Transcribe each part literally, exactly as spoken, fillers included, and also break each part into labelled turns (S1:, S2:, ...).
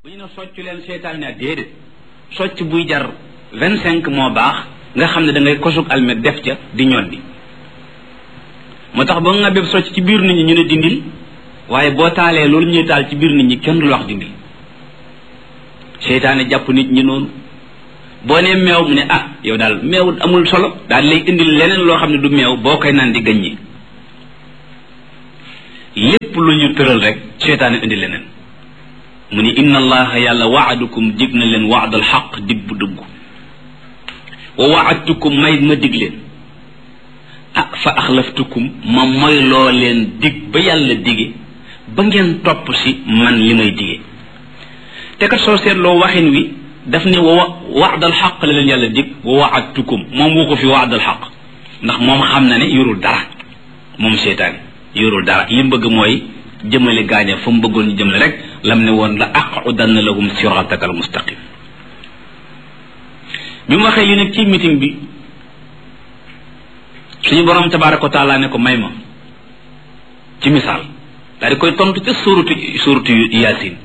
S1: bu ñu ne socc leen seytaan ne déedéet socc buy jar vingt cinq moo baax nga xam ne da ngay kosug almet def ca di ñoddi moo tax ba nga bépp socc ci biir nit ñi ñu ne dindil waaye boo taalee loolu ñuy taal ci biir nit ñi kenn du la wax dindil seytaane jàpp nit ñi noonu boo nee meew mu ne ah yow daal meew amul solo daal lay indil leneen loo xam ne du meew boo koy naan di gaññi lépp lu ñu tëral rek seytaane indi leneen mu ni inna allaha yàlla waadukum dig na leen waadal xaq dig bu dëggu wa waadtukum may ma dig leen ah fa axlaftukum ma moy loo leen dig ba yàlla dige ba ngeen topp si man li may dige te kat soo seetloo waxin wi daf ne wa waadal xaq la leen yàlla dig wa waadtukum moom woo ko fi waadal xaq ndax moom xam na ne yorul dara moom seytaane yorul dara li mu bëgg mooy jëmale gaaña fa mu bëggoon ñu jëmale rek lam ne woon la aqudanna lahum siratakal mustaqim bi mu waxee li nag ci meeting bi suñu borom tabaraka wa taala ne ko may ma ci misaal daal di koy tontu ca suuratu suuratu yaasin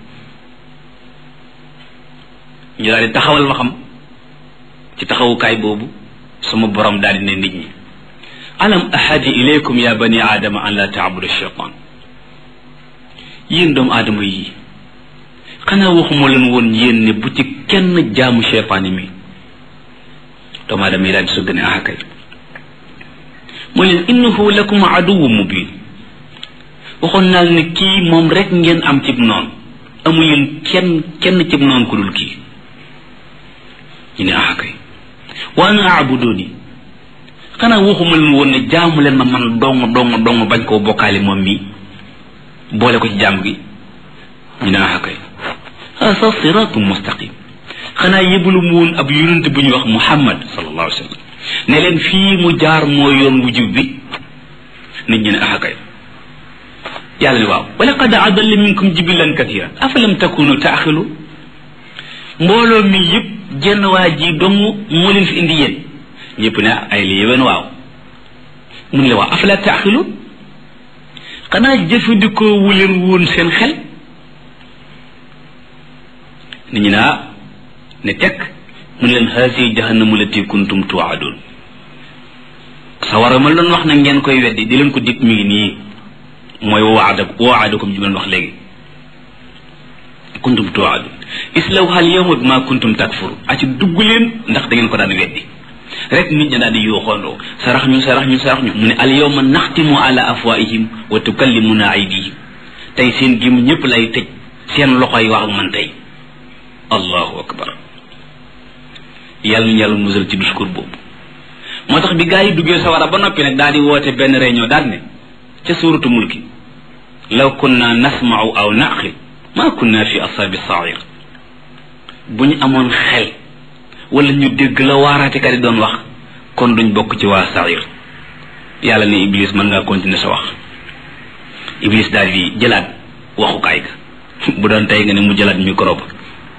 S1: ñu daal di taxawal ma xam ci taxawukaay boobu sama borom daal di ne nit ñi alam ahadi ilaykum ya bani aadama an la taabudu shaytan yéen doomu aadama yi xanaa waxuma leen woon yéen ne bu ci kenn jaamu cheytaani mi doomu aadama yi daal di sëgg ne ah kay mooy leen innahu lakum aduwwu mubin waxoon naa ne kii moom rek ngeen am cib noonu amu leen kenn kenn cib noonu ku dul kii ñu ne ah kay wa ana aabuduni xanaa waxuma leen woon ne jaamu leen ma man dong dong dong bañ koo bokkaale moom mi boole ko ci jaam gi ñu ne ah kay hasa siratum mustaqim xanaa yëbalu mu woon ab yonent bu ñuy wax muhammad sallallahu alayhi wa sallam ne leen fii mu jaar moo yoon wu jub bi nit ñi ne ah kay yàlla ne waaw wa laqad adalla minkum jibilan kathiran afalam takunu taaxilu mbooloo mi yëpp jenn waa ji dong moo leen fi indi yéen ñëpp ne ay li yéwén waaw mun le waaw afala taaxilu xanaa jëfandikoo wu leen woon seen xel nit ñi naa ne tekk mu ne leen haasi jahannamu lati kuntum tuwaadun sawara ma doon wax na ngeen koy weddi di leen ko dig mi ngi nii mooy waada waadakum ju leen wax léegi kuntum tuwaadun islawha al yawma bima kuntum takfur a ci dugg leen ndax da ngeen ko daan weddi rek nit ñi daal di yooxoondoo sarax ñu sarax ñu sarax ñu mu ne al yawma naxtimu ala afwaihim wa tukallimuna aydihim tey seen gim ñëpp lay tëj seen loxo yi wax ak man tey allahu akbar yàlla ñu yàlla musal ci discours boobu moo tax bi gaa yi duggee sawara ba noppi nag daal di woote benn réunion daal ne ca suuratu mulki law kunna nasma'u aw naqil ma kunna fi ashabi sair bu ñu amoon xel wala ñu dégg la waaraatekat yi doon wax kon duñ bokk ci waa sair yàlla ne iblis mën ngaa continuer sa wax iblis daal di jëlaat waxukaay ga bu doon tey nga ne mu jëlaat micro ba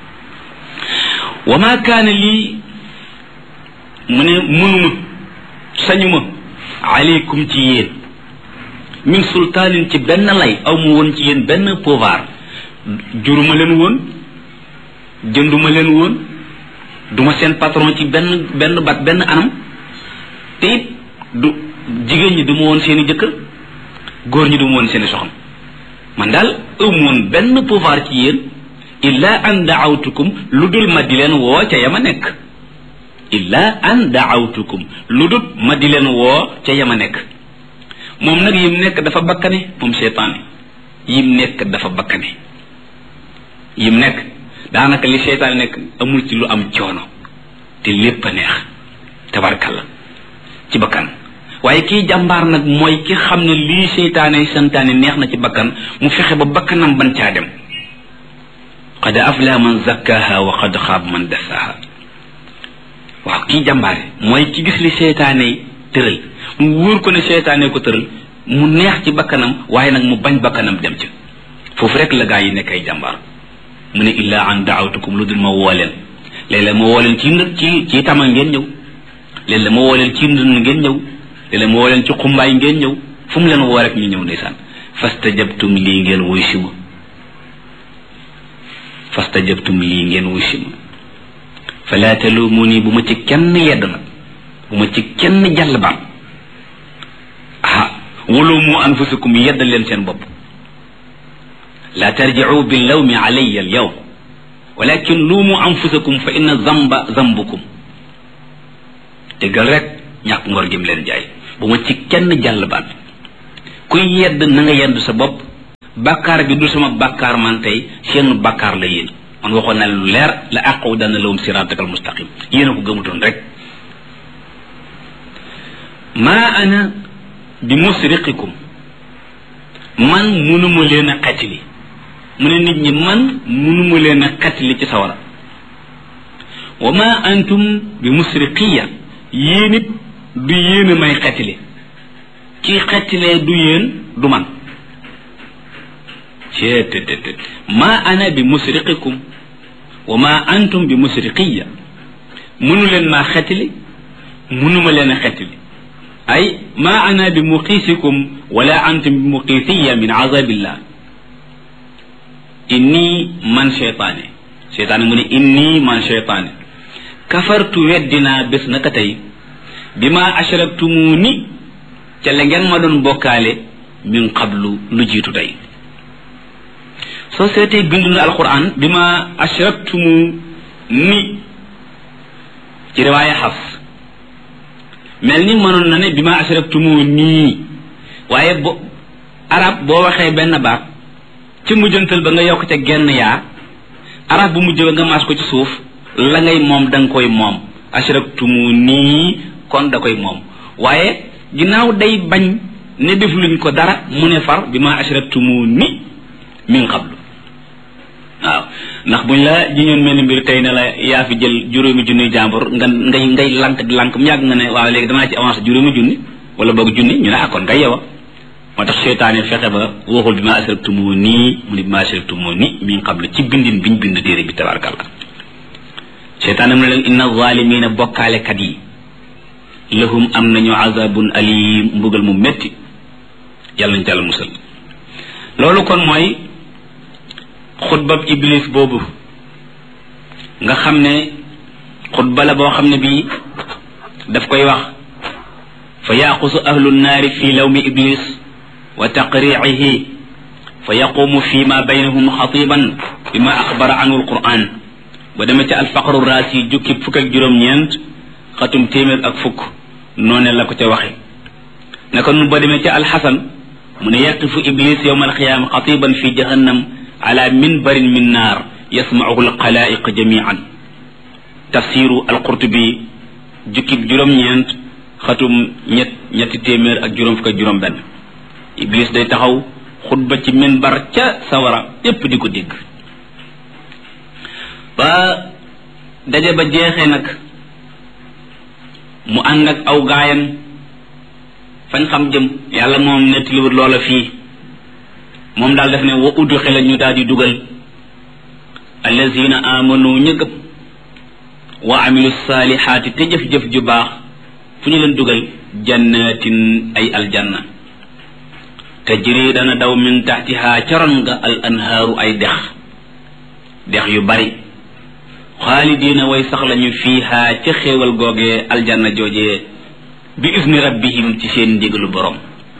S1: wa ma kaana lii mu ne mënuma sañuma aleykum ci yéen min sultaanin ci benn lay aw mu woon ci yéen benn pouvoir juruma leen woon jënduma leen woon duma seen patron ci benn benn bat benn anam te it du jigéen ñi duma woon seeni jëkkër góor ñi duma woon seeni soxna man daal amu woon benn pouvoir ci yéen illa an daawtukum lu dul ma di leen woo ca yama nekk illa an daawtukum lu dul ma di leen woo ca yama nekk moom nag yim nekk dafa bakkane moom seytaane yim nekk dafa bakkane yim nekk daanaka li seytaane nekk amul ci lu am coono te lépp a neex tabarkalla ci bakkan waaye kii jàmbaar nag mooy ki xam ne lii seytaane santaane neex na ci bakkan mu fexe ba bakkanam ban caa dem qad aflaha man zakkaha wa qad xaab man dassaha waaw kii jàmbaare mooy ki gis li seytaane tëral mu wóor ko ne seytaane ko tëral mu neex ci bakkanam waaye nag mu bañ bakkanam dem ca foofu rek la gaa yi nekk ay jàmbaar mu ne illa an daawtukum lu dul ma woo leen léeg-léeg ma woo leen ci ci ci tama ngeen ñëw léeg-léeg ma woo leen ci ndënd ngeen ñëw léeg-léeg ma woo leen ci xumbaay ngeen ñëw fu mu leen woo rek ñu ñëw ndeysaan fastajabtum lii ngeen woy si ma fastajabtum lii ngeen wusi ma fala talumuni bu ma ci kenn yedd nag bu ma ci kenn jàll baat ah walumu anfusakum yedd leen seen bopp la tarji'u bil lawmi alayya al yawm walakin lumu anfusakum fa inna zamba zambukum déggal rek ñàkk ngor gim leen jaay bu ma ci kenn jàll baat kuy yedd na nga yedd sa bopp bàkkaar bi du sama bàkkaar man tey seen bàkkaar la yéen man waxoon na lu leer la aqudanna lahum siratakal mustaqim yéen a ko gëmutoon rek maa ana bi musriqikum man munuma leen a xatili mu ne nit ñi man munuma leen a xatili ci sawara wa ma antum bi musriqiya yéen it du yéen a may xatili ci xatilee du yéen du man ceetetet ma ana bi musriqikum wa ma antum bi musriqiya munu leen maa xetili munuma leen a xetili ay ma ana bi muqiisikum wala antum bi muqiisiya min azabillah inni man cheytaane cheytaane mu ne inni man cheytaane kafartu weddinaa bés naka tey bi ma ashraktumuni ca la ngeen ma doon bokkaale min qablu lu jiitu tey soo seetee bindu na alquran bi ma ashraktumu ni ci riwaaya xafs mel ni mënoon na ne bi ma ashraktumu nii waaye bo arab boo waxee benn baat ci mujjantal ba nga yokk ca genn yaa arab bu mujj ba nga maas ko ci suuf la ngay moom da nga koy moom ashraktumu nii kon da koy moom waaye ginnaaw day bañ ne def luñ ko dara mu ne far bi ma ashraktumu ni min qablu waaw ndax buñ la jiñoon mel ni mbir tey ne la yaa fi jël juróomi junni jàmbur nga ngay ngay lank di lank mu yàgg nga ne waaw léegi danaa ci avancé juróomi junni wala boog junni ñu ne akkoon nga yewa moo tax seytaane fexe ba waxul bi ma ashraktumu nii mu ne bi ma ashraktumu ni min qablu ci bindin biñ bind téere bi tabarakallah seytaane mu ne leen inna zalimina bokkaalekat yi lahum am nañu azabun alim mbugal mu metti yàlla nañ tàlla musal loolu kon mooy xutbab iblis boobu nga xam ne xutba la boo xam ne bii daf koy wax fa yaqusu ahlu nnaari fi lawmi iblis wa taqri'ihi fa yaqumu fi ma baynahum xatiban bima axbara anhu alquran ba demee ca alfaqru raasi jukki fukk ak juróom-ñeent xatum téeméer ak fukk noone la ko ca waxe naka nun ba demee ca alxasan mu ne yaqifu iblis yawma alqiyaama xatiban fi jahannam ala minbarin min naar yasma'uhu alxalaa'iq jami'an tafsiru alqurtubi jukkib juróom-ñeent xatum ñett ñetti téeméer ak juróom fukk ak juróom benn iblis day taxaw xutba ci minbar ca sawara yépp di ko dégg ba daje ba jeexee nag mu ànd ak aw gaayam fañ xam jëm yàlla moom nettaliwut loola fii moom daal def ne wa udxila ñu daal di dugal allazina amanu ña gëm wa amilu saalihaati te jëf-jëf ju baax fu ñu leen dugal jannatin ay aljanna tajri dana daw min taxtiha caron nga al anhaaru ay dex dex yu bari xaalidina way sax lañu fiiha ca xéewal googee aljanna joojee bi isni rabbihim ci seen ndigalu borom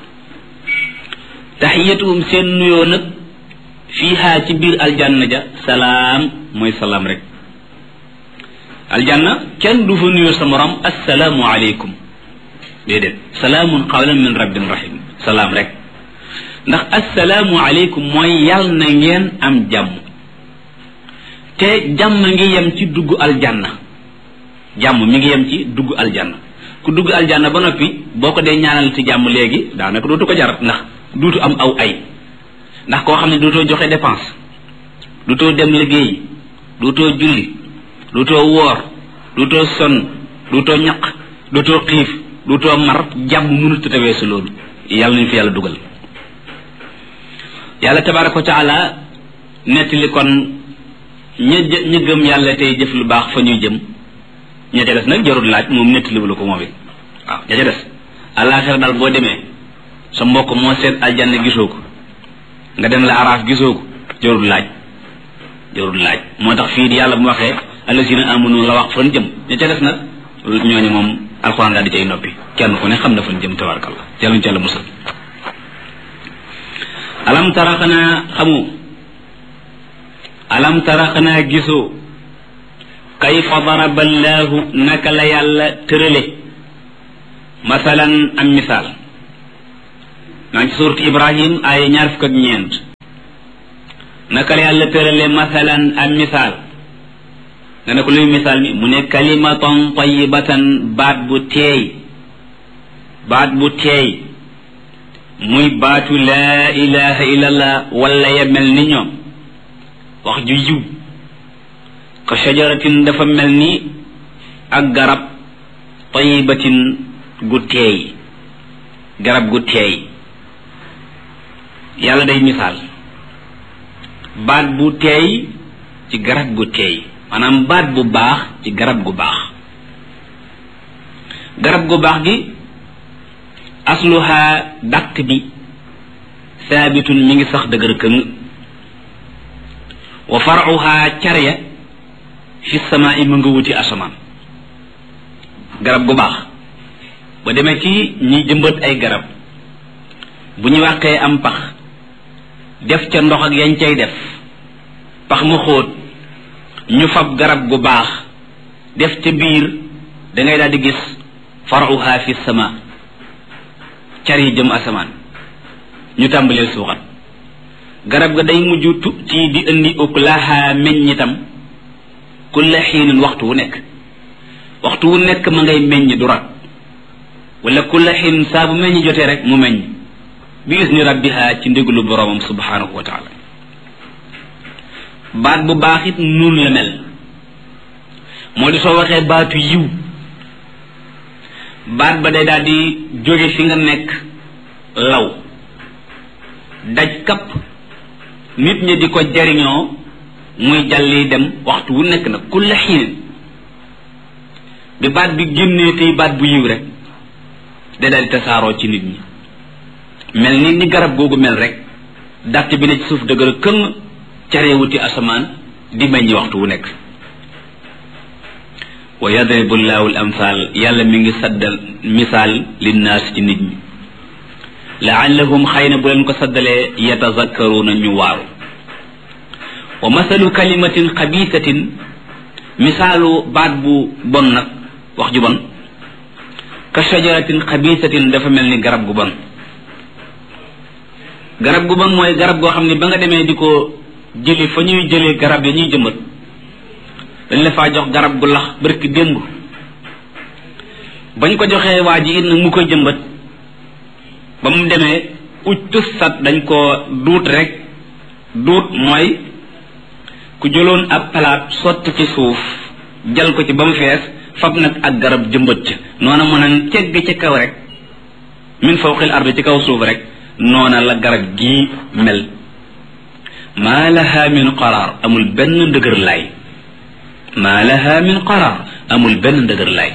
S1: taxiyatuhum seen nuyoo nag fiiha ci biir aljanna ja salaam mooy salaam rek aljanna kenn du fa nuyoo sa morom assalaamu aleykum déedéet salaamun qawlan min rabbin rahim salaam rek ndax assalaamu aleykum mooy yàll na ngeen am jàmm te jàmm ngi yem ci dugg aljanna jàmm mi ngi yem ci dugg aljanna ku dugg aljanna ba noppi boo ko dee ñaanal ci jàmm léegi daanaka dootu ko jar ndax duutu am aw ay ndax koo xam ne dootoo joxe dépense dootoo dem liggéey dootoo julli dootoo woor dootoo sonn dootoo ñaq dootoo xiif dootoo mar jàmm mënut a tawee si loolu yàlla nañu fi yàlla dugal yàlla tabaraka wa taala nettali kon ña ña gëm yàlla tey jëf lu baax fa ñuy jëm ña ca des nag jarul laaj moom nettaliwul ko moom it waaw ña ca des àllaaxira daal boo demee sa mbokk moo seet aljanna gisoo ko nga dem la araaf gisoo ko jarul laaj jarul laaj moo tax fii di yàlla bu waxee allazina amanu la wax fan jëm ña ca des nag ñooñu moom alxuraan daal di cay noppi kenn ku ne xam na fan jëm tabaarkalla yàlla ñu ci yàlla musal alam tara xanaa xamu alam tara xanaa gisoo kayfa daraba allahu naka la yàlla tërale masalan am misaal maa ngi ci suuratu ibrahim ay ñaar fukk ak ñeent naka la yàlla tërale masalan am misaal nga ne ko luy misaal mi mu ne kalimatan tayyibatan baat bu teey baat bu teey muy baatu laa ilaha illallah wala ya mel ni ñoom wax ju yiw ka shajaratin dafa mel ni ak garab tayyibatin gu teey garab gu teey yàlla day misaal baat bu teey ci garab gu teey maanaam baat bu baax ci garab gu baax garab gu baax gi asluha dàq bi saabitun mi ngi sax dëgër këng wa faruha carya fi samaa'i mu nga wuti asamaan garab gu baax ba demee ci ñi jëmbat ay garab bu ñu wàqee am pax def ca ndox ak yañ cay def pax mu xóot ñu fab garab gu baax def ca biir da ngay daal di gis faruha fi sama car yi jëm asamaan ñu tàmbalee suuxat garab ga day mujj tu ci di indi uklaha meññitam kulla xiinin waxtu wu nekk waxtu wu nekk ma ngay meññ du rat wala kulla xiin saa bu meññ jotee rek mu meññ bi isni rabbiha ci ndigalu boroomam subhanahu wa taala baat bu baax it nun la mel moo di soo waxee baatu yiw baat ba day daal di jóge fi nga nekk law daj kapp nit ñi di ko jariñoo muy jàlli dem waxtu wu nekk nag kulla xiin bi baat bi génnee tey baat bu yiw rek day daal di tasaaroo ci nit ñi mel ni ni garab googu mel rek dàtt bi ne ci suuf dëgër këng carewuti asamaan di meññi waxtu wu nekk wa yadribu llahu al amsal yàlla mi ngi saddal misaal linnaas ci nit ñi laallahum xëy na bu leen ko saddalee yatazakkaruuna ñu waaru wa masalu kalimatin xabiisatin misaalu baat bu bon nag wax ju bon ka shajaratin xabiisatin dafa mel ni garab gu bon garab gu bon mooy garab goo xam ne ba nga demee di ko jëli fa ñuy jëlee garab ya ñuy jëmbat dañ la faa jox garab gu lax barki démb bañ ko joxee waa ji it nag mu koy jëmbat ba mu demee uj tussat dañ ko duut rek duut mooy ku jëloon ab palaat sotti ci suuf jal ko ci ba mu fees fab nag ak garab jëmbat ca noona mën a tegg ci kaw rek min fawqil ardi ci kaw suuf rek noona la garab gii mel maa laha min qaraar amul benn ndëgër laay maa laha min qaraar amul benn ndëgër laay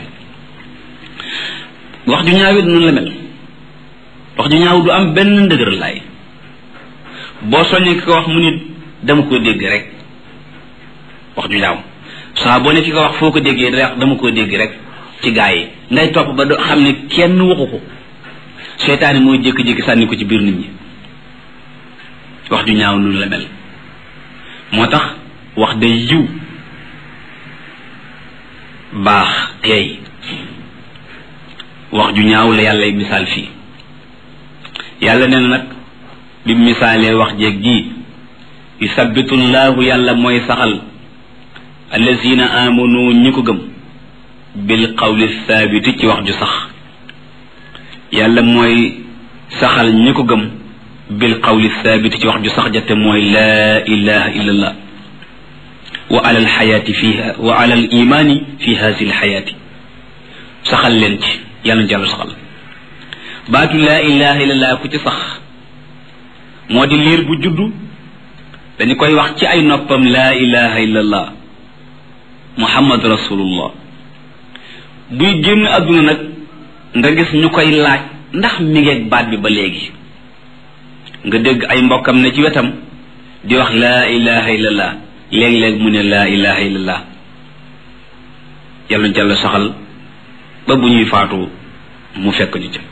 S1: wax ju ñaaw it noonu la mel wax ju ñaaw du am benn ndëgër laay boo soññee ki ko wax mu nit dama ko dégg rek wax ju ñaaw saa boo ne ki ko wax foo ko déggee da dama ko dégg rek ci gaa yi ngay topp ba do xam ne kenn waxu ko seytaane mooy jékki-jékki sànni ko ci biir nit ñi wax ju ñaaw noonu la mel moo tax wax day yiw baax teey wax ju ñaaw la yàlla misaal fii yàlla nee na nag bi misaalee wax jeeg gi yusabbitu llahu yàlla mooy saxal allazina amanu ñi ko gëm bil qawli thabiti ci wax ju sax yàlla mooy saxal ñi ko gëm bil qawli thabiti ci wax ju sax jate mooy laa ilaha illa allah wa ala alxayaati fiha wa ala al imani fi hasi alxayaati saxal leen ci yàlla na jàll saxal baatu laa ilaha illa allah ku ci sax moo di liir bu juddu dañu koy wax ci ay noppam laa ilaha illa allah muhammad rasulullah buy génn adduna nag nga gis ñu koy laaj ndax mi ngeeg baat bi ba léegi nga dégg ay mbokkam ne ci wetam di wax laa ilaha illallah léeg-léeg mu ne laa ilaha illallah yàlla jàlla saxal ba bu ñuy faatu mu fekk ñu ca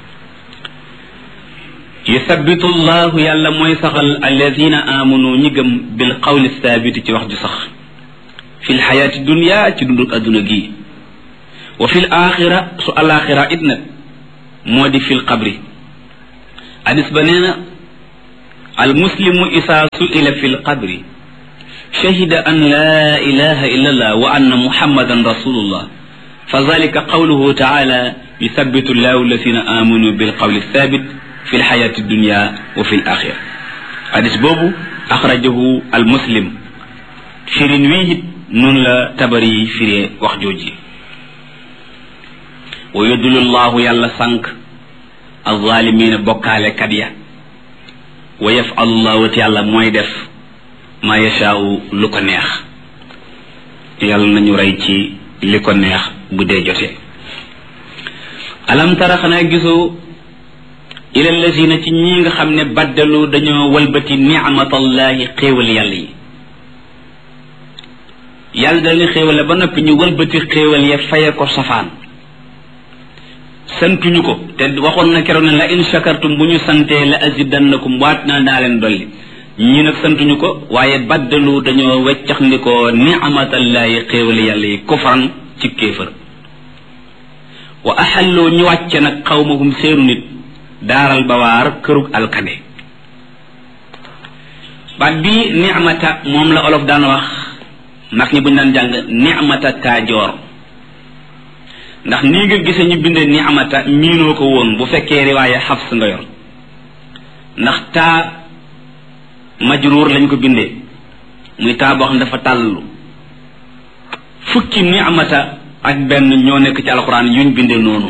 S1: yuthabbitu llahu yàlla mooy saxal alladina amanu ñi gëm bil qawli thabiti ci wax ju sax fi lxayaati dunia ci dundu adduna gi wa fi l axira su alaxira it nag moo di fi l qabri hadis ba nee na al muslimu isaa suila fi l qabri shahida an la ilaha illa allah wa anna muhammadan rasulullah fa zalika qawluhu taala yuthabbitu llahu alladina amanu bil qawli thabit fi lxayaati dunia wa fi l axira hadis boobu axrajahu al muslim firin wii it noonu la tabari firee wax jooji wa yudlu llahu yàlla sànq alzalimina bokkaale kat ya wa yafalu llahu te yàlla mooy def ma yashaau lu ko neex yàlla nañu rey ci li ko neex bu dee jotee alam tara xanaa gisoo ila lazina ci ñi nga xam ne baddalu dañoo walbati nicmatallahi xéewal yàlla yi yàlla dañu xéewale ba noppi ñu walbati xéewal ya faye ko safaan santuñu ko te waxoon na keroog ne la in shakartum bu ñu santee la azidannakum waat naa daa leen dolli ñi nag santuñu ko waaye baddalu dañoo weccax ni ko nicmatallahi xéewal yàlla yi kufran ci kéefër wa axalloo ñu wàcce nag xawmahum seenu nit daaral bawaar kërug alkande baat bi nicmata moom la olof daan wax mag ñi buñ daan jàng nicmata taajoor ndax nii nga gisee ñu bindee nicmata miinoo ko woon bu fekkee riwaaye xafs nga yor ndax taa majruur lañ ko bindee muy taa boo xam dafa tàllu fukki nicmata ak benn ñoo nekk ci alxuraan yuñ bindee noonu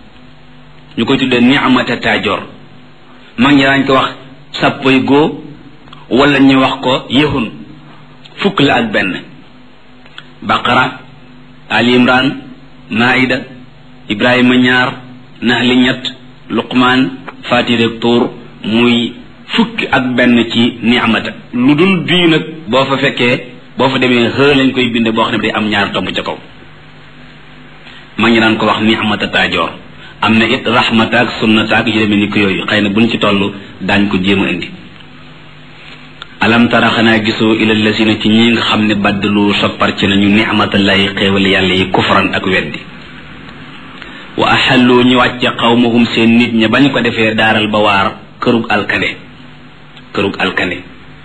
S1: ñu koy tuddee nicmata taajoor mag ñi daañ ko wax sàppoy góo wala ñu wax ko yëhun fukk la ak benn baqara ali imran maida ibrahima ñaar nahli ñett luqmaan fatirek tuur muy fukki ak benn ci nicmata lu dul bii nag boo fa fekkee boo fa demee xë lañ koy binde boo xam ne day am ñaar tomb ca kaw mag ñi daan ko wax nicmata taajoor am na it rahmata ak sunnata ak yu demee ni ko yooyu xëy na buñ ci toll daañ ko jéem a indi alam tara xanaa gisoo ila lasina ci ñi nga xam ne baddalu soppar ci nañu nicmatallahi xéewal yàlla yi kufran ak weddi wa axallu ñu wàcce xawmahum seen nit ña bañ ko defee daaral ba waar kërug alkande kërug alkande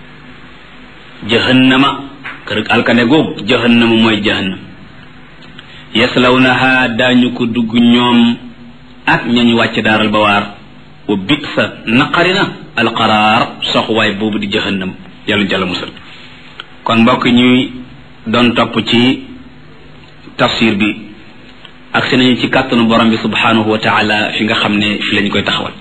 S1: jahannama kërug alkande googu jahannama mooy jahannam yaslawnaha daañu ko dugg ñoom ak ñañu wàcce daaral ba waar wa bitsa naqarina alqaraar soxwaay boobu di jahannam yàlla jàlla musal kon mbokk ñuy doon topp ci tafsir bi ak si nañu ci kàttanu borom bi subhanahu wa taala fi nga xam ne fi lañu koy taxawal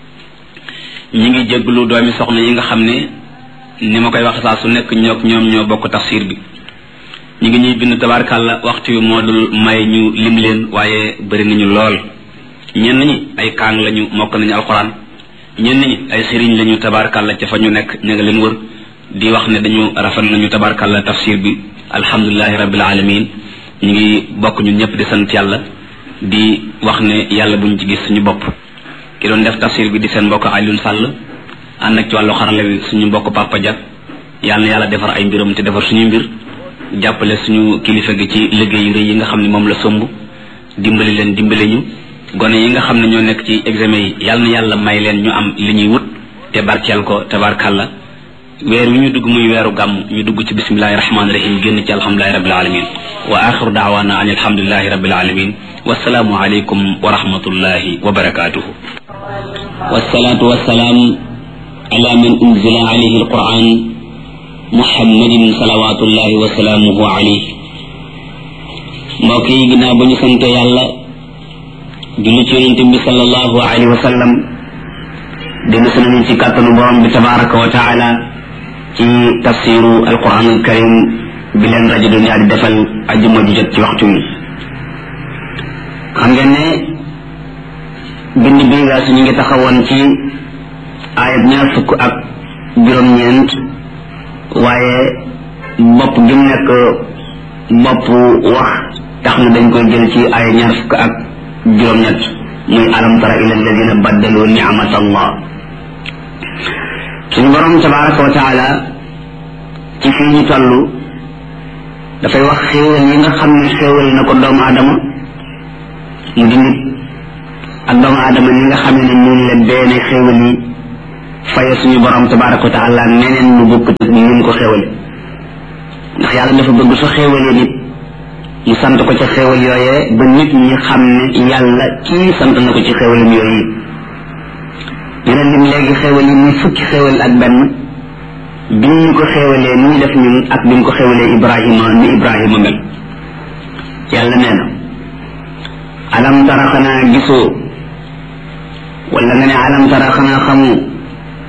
S1: ñi ngi jégglu doomi soxna yi nga xam ne ni ma koy wax saa su nekk ñook ñoom ñoo bokk tafsir bi ñi ngi ñuy bind tabarkàlla waxtu wi moo dul may ñu lim leen waaye bëri nañu lool ñenn ñi ay kaang lañu mokk nañu alxuraan ñenn ñi ay sëriñ lañu tabarkàlla ca fa ñu nekk ña nga leen wër di wax ne dañu rafet nañu tabarkàlla tafsir bi alhamdulilahi rabbil alamin ñu ngi bokk ñun ñëpp di sant yàlla di wax ne yàlla buñ ci gis suñu bopp ki doon def tafsir bi di seen mbokk Alioune Sall ànd ak ci wàllu xarale wi suñu mbokk Papa Dia yàlla na yàlla defar ay mbiram te defar suñu mbir jàppale suñu kilifa gi ci liggéey yu rëy yi nga xam ne moom la somb dimbali leen dimbali ñu gone yi nga xam ne ñoo nekk ci examen yi yàlla na yàlla may leen ñu am li ñuy wut te barkeel ko tabarkàlla weer wi ñu dugg muy weeru gàmm ñu dugg ci bismillahi rahmaani rahim génn ci alhamdulilahi rabbil alamin wa axiru daawana an alhamdulilahi rabbil alamin wasalaamu aleykum wa rahmatullahi wa barakatuhu wasalaatu wasalaam ala man unzila alayhi alquran muhammadin salawatullahi wa salaamuhu alayhi mbokk yi ginnaaw ba ñu sante yàlla julli ci yonente bi sallallahu alayhi wa sallam dellu si nañu ci kàttanu borom bi tabaraka wa taala ci tafsiru alquran alkarim bi leen rajo Dunya di defal ajjuma ju jot ci waxtu wi xam ngeen ne bind bi nga su ñu ngi taxawoon ci ayat ñaar fukk ak juróom-ñeent waaye
S2: bopp gi mu nekk bopp wax tax na dañ koy jël ci ay ñaar fukk ak juróom-ñett muy alam tara ila alladina baddalu ni'mat allah suñu borom tabaraka wa taala ci fii ñu toll dafay wax xéewal yi nga xam ne xéewal na ko doomu aadama mu di nit ak doomu aadama ñi nga xam ne ñun la benn xéewal yi faye suñu borom tabaraka wa taala neneen lu bokk ni mu ko xéewale ndax yàlla dafa bëgg su xéewalee nit mu sant ko ca xéewal yooyee ba nit ñi xam ne yàlla kii sant na ko ci xéewalam yooyu dina lim léegi xéewal yi muy fukki xéewal ak benn bi ñu ko xéewalee ni ñu def ñun ak bi ñu ko xéewalee Ibrahima ni Ibrahima mel yàlla nee na alam tara xanaa gisoo wala nga ne alam tara xanaa xamu